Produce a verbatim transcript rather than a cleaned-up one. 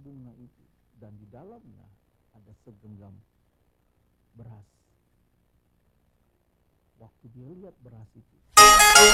bunga itu, dan di dalamnya ada segenggam beras. Waktu dia lihat beras itu,